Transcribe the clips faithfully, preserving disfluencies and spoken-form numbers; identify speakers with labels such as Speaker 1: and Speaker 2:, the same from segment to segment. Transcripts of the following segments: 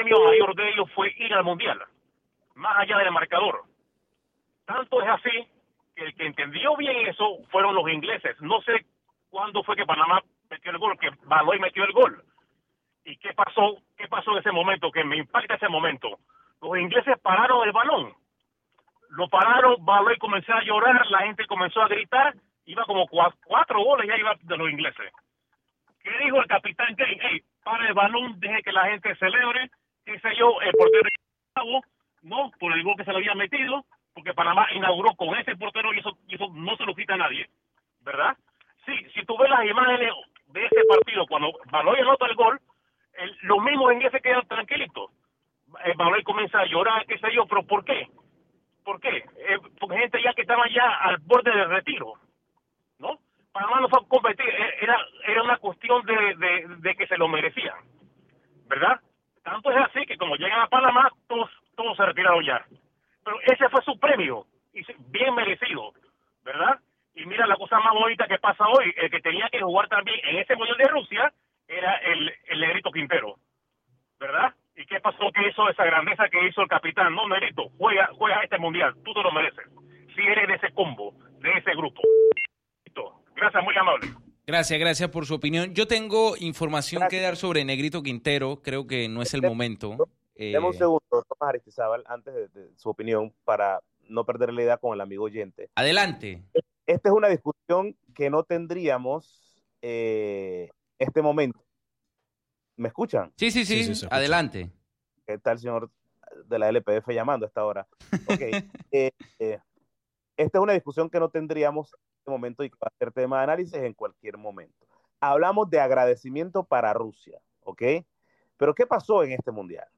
Speaker 1: premio mayor de ellos fue ir al Mundial, más allá del marcador. Tanto es así que el que entendió bien eso fueron los ingleses. No sé cuándo fue que Panamá metió el gol, que Baloy metió el gol. ¿Y qué pasó? ¿Qué pasó en ese momento? Que me impacta ese momento. Los ingleses pararon el balón. Lo pararon, Baloy comenzó a llorar, la gente comenzó a gritar. Iba como cuatro, cuatro goles ya iba de los ingleses. ¿Qué dijo el capitán Kane? Hey, para el balón, deje que la gente celebre. Qué sé yo, el portero no, por el gol que se le había metido, porque Panamá inauguró con ese portero y eso, y eso no se lo quita a nadie, ¿verdad? Sí, si tú ves las imágenes de ese partido, cuando Baloy anota el gol, el, los mismos ingleses quedan tranquilitos. El Baloy comienza a llorar, qué sé yo, pero ¿por qué? ¿Por qué? Eh, porque gente ya que estaba ya al borde del retiro, ¿no? Panamá no fue a competir, era, era una cuestión de, de, de que se lo merecían, ¿verdad? Tanto es así que como llegan a Panamá, todos, todos se retiraron ya. Pero ese fue su premio, y bien merecido, ¿verdad? Y mira la cosa más bonita que pasa hoy, el que tenía que jugar también en ese Mundial de Rusia era el, el Negrito Quintero, ¿verdad? ¿Y qué pasó que hizo esa grandeza que hizo el capitán? No, Negrito, juega, juega este Mundial, tú te lo mereces. Si eres de ese combo, de ese grupo. Gracias, muy amable.
Speaker 2: Gracias, gracias por su opinión. Yo tengo información gracias. que dar sobre Negrito Quintero, creo que no es el momento.
Speaker 3: Deme un segundo, Tomás Aristizábal, antes de, de su opinión, para no perder la idea con el amigo oyente.
Speaker 2: Adelante.
Speaker 3: Esta es una discusión que no tendríamos eh, este momento. ¿Me escuchan?
Speaker 2: Sí, sí, sí, sí, sí adelante.
Speaker 3: ¿Qué tal, señor de la L P F llamando a esta hora? Ok. eh, eh, esta es una discusión que no tendríamos en este momento y que va a ser tema de análisis en cualquier momento. Hablamos de agradecimiento para Rusia, ¿ok? Pero ¿qué pasó en este mundial?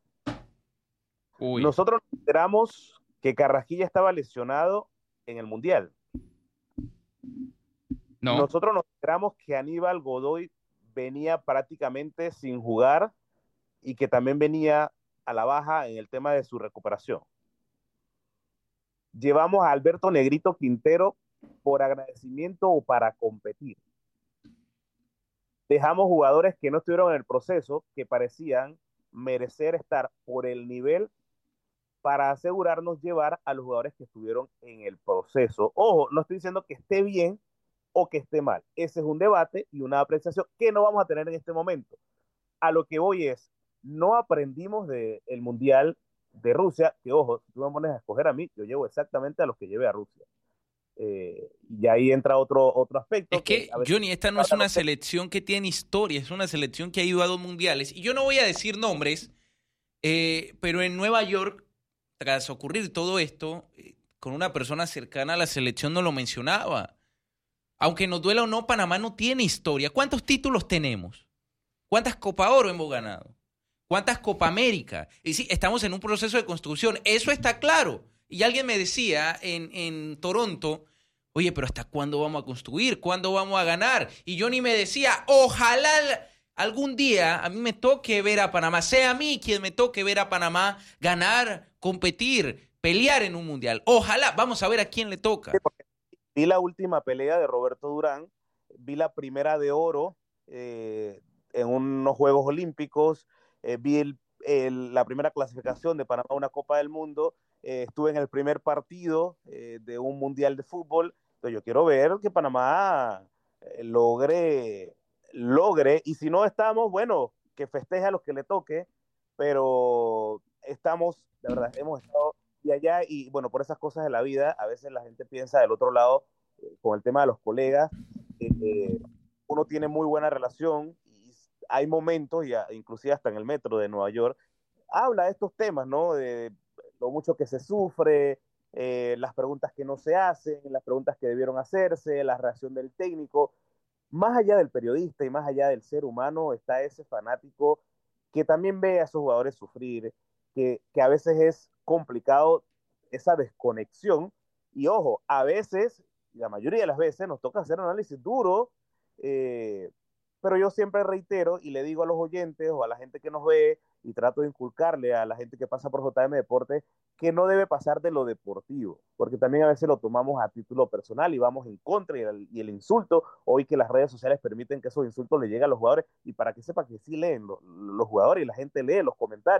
Speaker 3: Uy. Nosotros nos enteramos que Carrasquilla estaba lesionado en el mundial. No. Nosotros nos enteramos que Aníbal Godoy venía prácticamente sin jugar y que también venía a la baja en el tema de su recuperación. Llevamos a Alberto Negrito Quintero por agradecimiento o para competir. Dejamos jugadores que no estuvieron en el proceso, que parecían merecer estar por el nivel para asegurarnos llevar a los jugadores que estuvieron en el proceso. Ojo, no estoy diciendo que esté bien o que esté mal. Ese es un debate y una apreciación que no vamos a tener en este momento. A lo que voy es, no aprendimos del Mundial de Rusia, que ojo, si tú me pones a escoger a mí, yo llevo exactamente a los que llevé a Rusia. Eh, y ahí entra otro, otro aspecto.
Speaker 2: Es que, que Johnny, esta no es una selección que tiene historia, es una selección que ha ido a dos mundiales. Y yo no voy a decir nombres, eh, pero en Nueva York, tras ocurrir todo esto, eh, con una persona cercana a la selección no lo mencionaba. Aunque nos duela o no, Panamá no tiene historia. ¿Cuántos títulos tenemos? ¿Cuántas Copa Oro hemos ganado? ¿Cuántas Copa América? Y sí, estamos en un proceso de construcción. Eso está claro. Y alguien me decía en, en Toronto, oye, pero ¿hasta cuándo vamos a construir? ¿Cuándo vamos a ganar? Y Johnny me decía, ojalá algún día a mí me toque ver a Panamá, sea a mí quien me toque ver a Panamá ganar, competir, pelear en un mundial. Ojalá, vamos a ver a quién le toca.
Speaker 3: Vi la última pelea de Roberto Durán, vi la primera de oro eh, en unos Juegos Olímpicos, eh, vi el, el, la primera clasificación de Panamá a una Copa del Mundo, eh, estuve en el primer partido eh, de un Mundial de Fútbol. Entonces yo quiero ver que Panamá eh, logre, logre, y si no estamos, bueno, que festeje a los que le toque, pero estamos, de verdad, hemos estado y allá, y bueno, por esas cosas de la vida, a veces la gente piensa del otro lado, eh, con el tema de los colegas, eh, uno tiene muy buena relación, y hay momentos, y a, inclusive hasta en el metro de Nueva York, habla de estos temas, ¿no? De lo mucho que se sufre, eh, las preguntas que no se hacen, las preguntas que debieron hacerse, la reacción del técnico. Más allá del periodista y más allá del ser humano, está ese fanático que también ve a esos jugadores sufrir, que, que a veces es complicado esa desconexión, y ojo, a veces, la mayoría de las veces, nos toca hacer análisis duro, eh, pero yo siempre reitero y le digo a los oyentes o a la gente que nos ve, y trato de inculcarle a la gente que pasa por J M Deportes, que no debe pasar de lo deportivo, porque también a veces lo tomamos a título personal y vamos en contra, y el, y el insulto, hoy que las redes sociales permiten que esos insultos le lleguen a los jugadores, y para que sepa que sí leen los, los jugadores y la gente lee los comentarios.